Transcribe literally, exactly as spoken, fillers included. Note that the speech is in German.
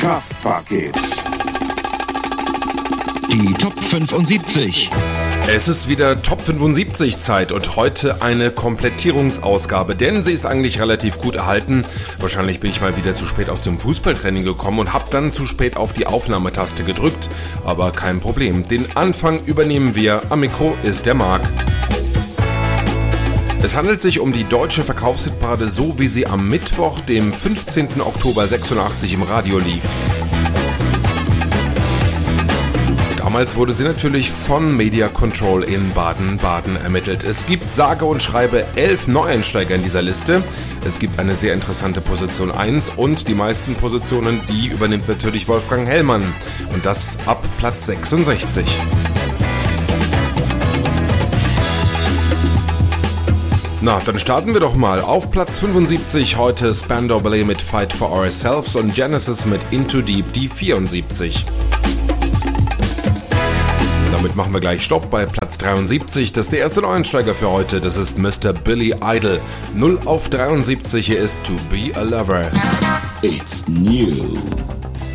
Kraftpaket. Die Top fünfundsiebzig. Es ist wieder Top fünfundsiebzig Zeit und heute eine Komplettierungsausgabe, denn sie ist eigentlich relativ gut erhalten. Wahrscheinlich bin ich mal wieder zu spät aus dem Fußballtraining gekommen und habe dann zu spät auf die Aufnahmetaste gedrückt. Aber kein Problem, den Anfang übernehmen wir. Am Mikro ist der Marc. Es handelt sich um die deutsche Verkaufshitparade, so wie sie am Mittwoch, dem fünfzehnten Oktober sechsundachtzig im Radio lief. Damals wurde sie natürlich von Media Control in Baden-Baden ermittelt. Es gibt sage und schreibe elf Neueinsteiger in dieser Liste. Es gibt eine sehr interessante Position eins und die meisten Positionen, die übernimmt natürlich Wolfgang Hellmann. Und das ab Platz sechsundsechzig. Na, dann starten wir doch mal. Auf Platz fünfundsiebzig heute Spandau Ballet mit Fight for Ourselves und Genesis mit Into Deep, die vierundsiebzig. Damit machen wir gleich Stopp bei Platz dreiundsiebzig. Das ist der erste Neueinsteiger für heute. Das ist Mister Billy Idol. null auf dreiundsiebzig. Hier ist To Be a Lover. It's new.